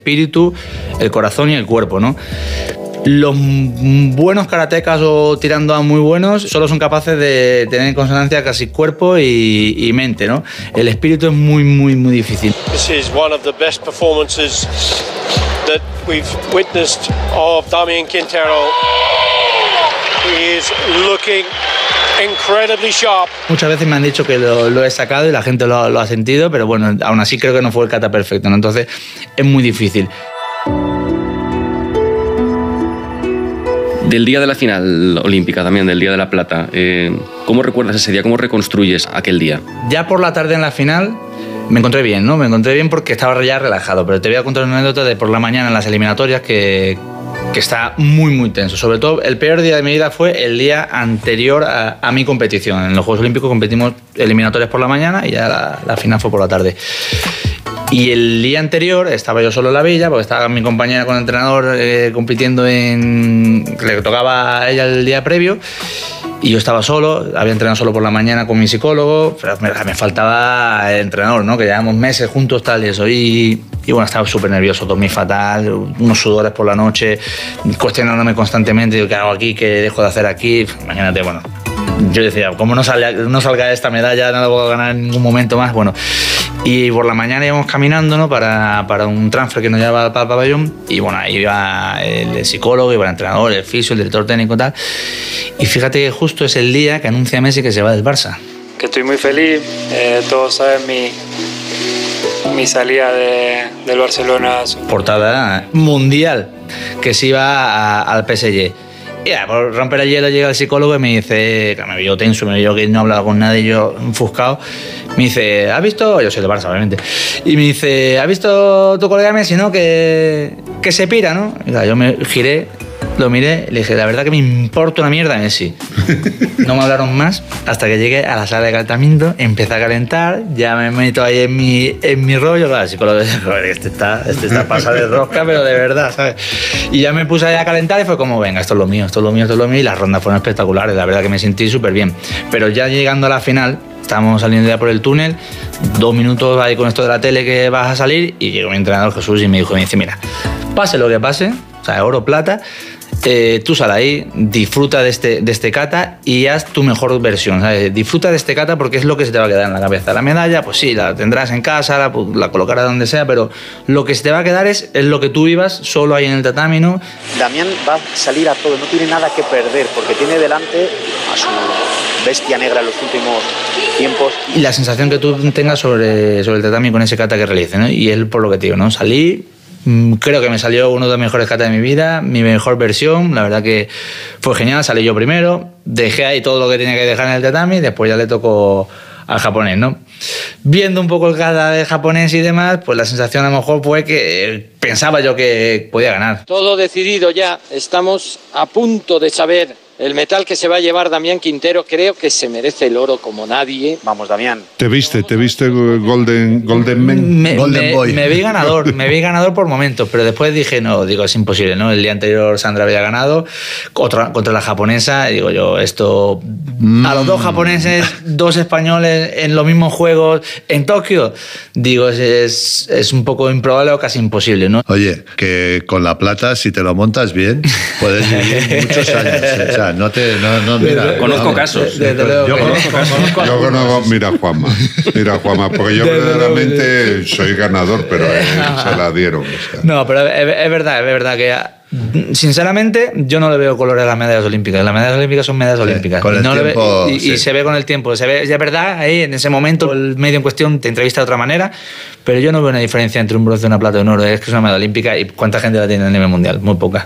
espíritu, el corazón y el cuerpo, ¿no? Los buenos karatecas o tirando a muy buenos solo son capaces de tener en consonancia casi cuerpo y mente, ¿no? El espíritu es muy, muy, muy difícil. This is one of the best performances that we've witnessed of Damian Quintero. He is looking incredibly sharp. Muchas veces me han dicho que lo he sacado y la gente lo ha sentido, pero bueno, aún así creo que no fue el kata perfecto, ¿no? Entonces es muy difícil. Del día de la final olímpica también, del día de la plata, ¿cómo recuerdas ese día? ¿Cómo reconstruyes aquel día? Ya por la tarde en la final me encontré bien, ¿no? Me encontré bien porque estaba ya relajado, pero te voy a contar una anécdota de por la mañana en las eliminatorias que está muy, muy tenso. Sobre todo, el peor día de mi vida fue el día anterior a mi competición. En los Juegos Olímpicos competimos eliminatorias por la mañana y ya la final fue por la tarde. Y el día anterior estaba yo solo en la villa, porque estaba mi compañera con el entrenador compitiendo le tocaba a ella el día previo, y yo estaba solo, había entrenado solo por la mañana con mi psicólogo, pero me faltaba el entrenador, ¿no? Que llevamos meses juntos, tal y eso, y bueno, estaba súper nervioso, dormí fatal, unos sudores por la noche, cuestionándome constantemente, digo, ¿qué hago aquí? ¿Qué dejo de hacer aquí? Imagínate, bueno, yo decía, como no salga esta medalla, no la puedo ganar en ningún momento más, bueno. Y por la mañana íbamos caminando, ¿no? para un transfer que nos llevaba para el pabellón, y bueno, ahí iba el psicólogo, iba el entrenador, el fisio, el director técnico y tal, y fíjate que justo es el día que anuncia Messi que se va del Barça. Que estoy muy feliz, todos saben mi salida del Barcelona. Portada mundial, que se iba al PSG. Y por romper el hielo llega el psicólogo y me dice, que me vio tenso, me vio que no hablaba con nadie, yo enfuscado, me dice, ¿has visto? Yo soy de Barça, obviamente. Y me dice, ¿has visto tu colega Messi, no? Que se pira, ¿no? Y claro, yo me giré, lo miré y le dije, la verdad que me importa una mierda Messi. No me hablaron más hasta que llegué a la sala de calentamiento, empecé a calentar, ya me meto ahí en mi rollo, claro, el psicólogo dice, joder, este está pasado de rosca, pero de verdad, ¿sabes? Y ya me puse ahí a calentar y fue como, venga, esto es lo mío, y las rondas fueron espectaculares, la verdad que me sentí súper bien. Pero ya llegando a la final, estábamos saliendo ya por el túnel, 2 minutos ahí con esto de la tele que vas a salir, y llegó mi entrenador Jesús y me dice, mira, pase lo que pase, o sea, oro, plata, tú sal ahí, disfruta de este kata y haz tu mejor versión, ¿sabes? Disfruta de este kata porque es lo que se te va a quedar en la cabeza. La medalla, pues sí, la tendrás en casa, la colocarás donde sea, pero lo que se te va a quedar es lo que tú vivas solo ahí en el tatami, ¿no? Damián va a salir a todo, no tiene nada que perder porque tiene delante a su bestia negra en los últimos tiempos. Y la sensación que tú tengas sobre el tatami con ese kata que realice, ¿no? Y él, por lo que te digo, ¿no? Salí. Creo que me salió uno de los mejores katas de mi vida, mi mejor versión, la verdad que fue genial, salí yo primero, dejé ahí todo lo que tenía que dejar en el tatami, después ya le tocó al japonés, ¿no? Viendo un poco el kata de japonés y demás, pues la sensación a lo mejor fue que pensaba yo que podía ganar. Todo decidido ya, estamos a punto de saber el metal que se va a llevar Damián Quintero. Creo que se merece el oro como nadie. Vamos, Damián. ¿Te viste Golden Man? Golden Boy. Me vi ganador por momentos, pero después dije, no, digo, es imposible, ¿no? El día anterior Sandra había ganado contra la japonesa, y digo yo, esto... A los 2 japoneses, 2 españoles en los mismos juegos en Tokio, digo, es un poco improbable o casi imposible, ¿no? Oye, que con la plata, si te lo montas bien, puedes vivir muchos años, o sea, mira, conozco casos. Yo conozco, mira Juanma, porque yo verdaderamente soy ganador, pero se la dieron. O sea. No, pero es verdad que sinceramente yo no le veo color a las medallas olímpicas. Las medallas olímpicas son medallas olímpicas. Con el tiempo, y se ve con el tiempo. Se ve, ya es verdad, ahí en ese momento el medio en cuestión te entrevista de otra manera, pero yo no veo una diferencia entre un bronce, una plata y un oro. Es que es una medalla olímpica, y ¿cuánta gente la tiene a nivel mundial? Muy poca.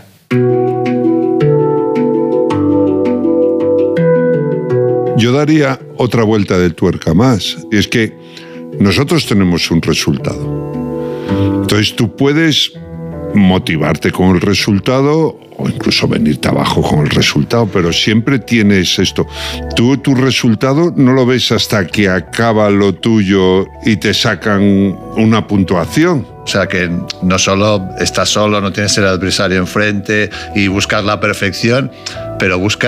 Yo daría otra vuelta de tuerca más. Y es que nosotros tenemos un resultado. Entonces tú puedes motivarte con el resultado o incluso venirte abajo con el resultado, pero siempre tienes esto. Tú tu resultado no lo ves hasta que acaba lo tuyo y te sacan una puntuación. O sea, que no solo estás solo, no tienes el adversario enfrente y buscas la perfección, pero buscas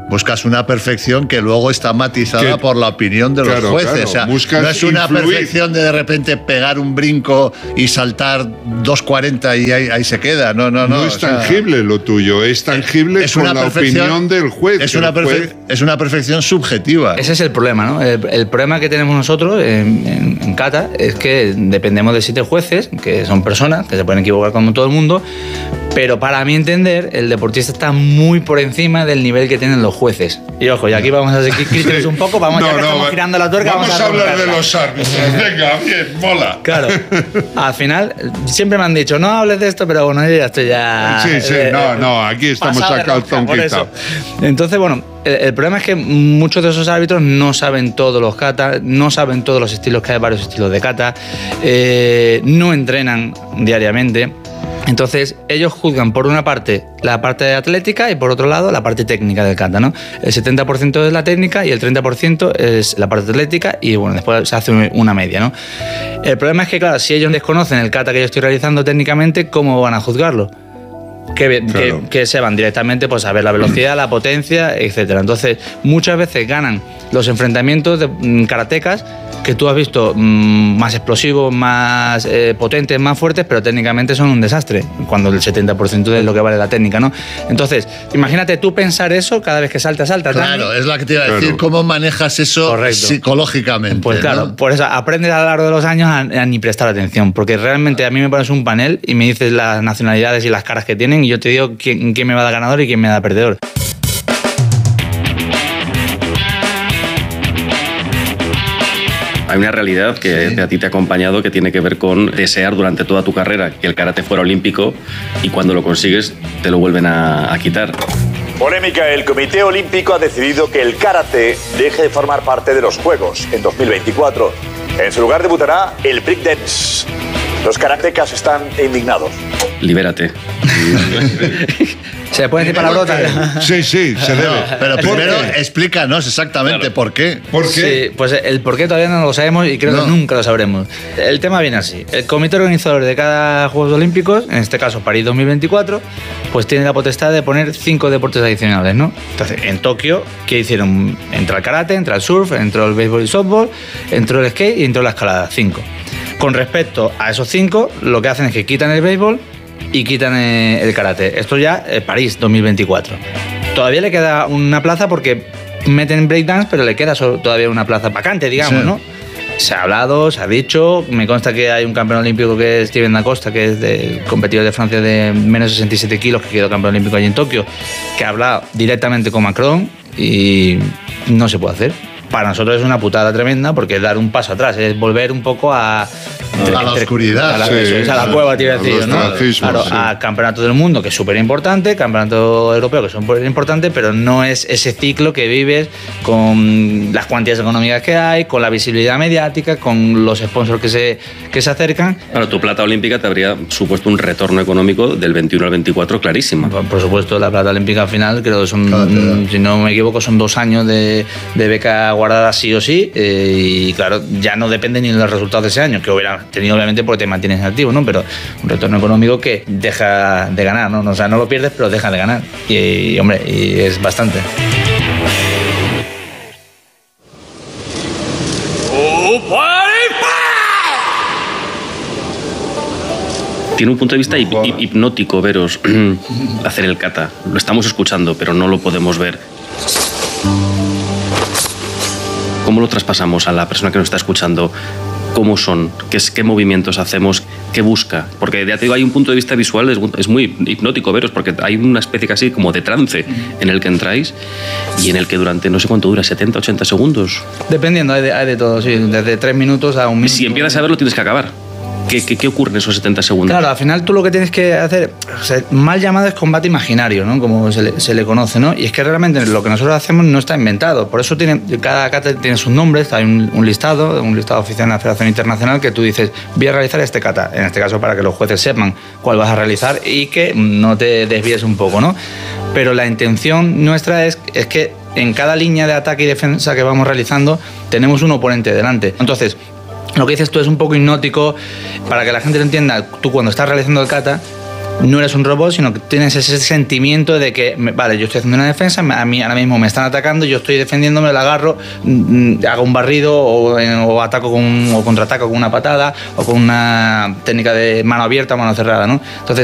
buscas una perfección que luego está matizada por la opinión de los jueces. Claro, o sea, no es una perfección de repente pegar un brinco y saltar 2.40 y ahí se queda. No es tangible lo tuyo, es tangible con la opinión del juez. Es una perfección subjetiva. Ese es el problema, ¿no? El problema que tenemos nosotros en kata es que dependemos de 7 jueces, que son personas, que se pueden equivocar como todo el mundo, pero para mi entender, el deportista está muy por encima del nivel que tienen los jueces. Y ojo, y aquí vamos a seguir críticos un poco, estamos girando la tuerca. Vamos a hablar de los árbitros. Venga, bien, mola. Claro, al final siempre me han dicho, no hables de esto, pero bueno, yo ya estoy ya... Sí, aquí estamos a calzón quitado. Entonces, bueno, el problema es que muchos de esos árbitros no saben todos los kata, no saben todos los estilos, que hay varios estilos de kata, no entrenan diariamente. Entonces, ellos juzgan por una parte la parte atlética y por otro lado la parte técnica del kata, ¿no? El 70% es la técnica y el 30% es la parte atlética y bueno, después se hace una media, ¿no? El problema es que, claro, si ellos desconocen el kata que yo estoy realizando técnicamente, ¿cómo van a juzgarlo? Que se van directamente pues, a ver la velocidad, la potencia, etcétera. Entonces, muchas veces ganan los enfrentamientos de karatecas que tú has visto más explosivos, más potentes, más fuertes, pero técnicamente son un desastre, cuando el 70% es lo que vale la técnica, ¿no? Entonces, imagínate tú pensar eso cada vez que saltas. Claro, es la que te iba a decir, ¿cómo manejas eso psicológicamente? Pues claro, ¿no? Por eso aprendes a lo largo de los años a ni prestar atención, porque realmente a mí me pones un panel y me dices las nacionalidades y las caras que tienen y yo te digo quién me va a dar ganador y quién me da perdedor. Hay una realidad que a ti te ha acompañado que tiene que ver con desear durante toda tu carrera que el karate fuera olímpico y cuando lo consigues te lo vuelven a quitar. Polémica, el Comité Olímpico ha decidido que el karate deje de formar parte de los Juegos en 2024. En su lugar debutará el breakdance. Los karatecas están indignados. Libérate. ¿Se puede decir palabrotas? Sí, se debe. Pero primero explícanos exactamente por qué. ¿Por qué? Sí, pues el por qué todavía no lo sabemos y creo que nunca lo sabremos. El tema viene así. El comité organizador de cada Juegos Olímpicos, en este caso París 2024, pues tiene la potestad de poner 5 deportes adicionales, ¿no? Entonces, en Tokio, ¿qué hicieron? Entra el karate, entra el surf, entró el béisbol y softball, entró el skate y entró la escalada. 5. Con respecto a esos 5, lo que hacen es que quitan el béisbol y quitan el karate. Esto ya es París 2024. Todavía le queda una plaza porque meten breakdance, pero le queda todavía una plaza vacante, digamos, sí. ¿No? Se ha hablado, se ha dicho, me consta que hay un campeón olímpico que es Steven Da Costa, que es de competidor de Francia de menos de 67 kilos, que quedó campeón olímpico allí en Tokio, que ha hablado directamente con Macron y no se puede hacer. Para nosotros es una putada tremenda porque es dar un paso atrás, es volver un poco a la oscuridad. A la cueva, te iba a decir, ¿no? Claro, a campeonato del mundo, que es súper importante, campeonato europeo, que es súper importante, pero no es ese ciclo que vives con las cuantías económicas que hay, con la visibilidad mediática, con los sponsors que se acercan. Claro, tu plata olímpica te habría supuesto un retorno económico del 21 al 24 clarísimo. Por supuesto, la plata olímpica al final, creo que son, si no me equivoco, son 2 años de beca guardada sí o sí, y claro, ya no depende ni de los resultados de ese año, que hubieran tenido obviamente porque te mantienes en activo, ¿no? Pero un retorno económico que deja de ganar, ¿no? O sea, no lo pierdes, pero deja de ganar. Y hombre, y es bastante. Tiene un punto de vista hipnótico veros hacer el kata. Lo estamos escuchando, pero no lo podemos ver. ¿Cómo lo traspasamos a la persona que nos está escuchando? ¿Cómo son? ¿Qué movimientos hacemos? ¿Qué busca? Porque ya te digo, hay un punto de vista visual, es muy hipnótico veros, porque hay una especie casi como de trance en el que entráis y en el que durante no sé cuánto dura, 70, 80 segundos. Dependiendo, hay de todo, sí, desde 3 minutos a 1 minuto. Si empiezas a verlo, tienes que acabar. ¿Qué ocurre en esos 70 segundos? Claro, al final tú lo que tienes que hacer, o sea, mal llamado es combate imaginario, ¿no? Como se le conoce, ¿no? Y es que realmente lo que nosotros hacemos no está inventado. Por eso cada kata tiene sus nombres, hay un listado oficial de la Federación Internacional que tú dices, voy a realizar este kata, en este caso para que los jueces sepan cuál vas a realizar y que no te desvíes un poco, ¿no? Pero la intención nuestra es que en cada línea de ataque y defensa que vamos realizando tenemos un oponente delante. Entonces, lo que dices tú es un poco hipnótico para que la gente lo entienda. Tú cuando estás realizando el kata, no eres un robot, sino que tienes ese sentimiento de que, vale, yo estoy haciendo una defensa, a mí ahora mismo me están atacando, yo estoy defendiéndome, la agarro, hago un barrido o ataco o contraataco con una patada o con una técnica de mano abierta o mano cerrada, ¿no? Entonces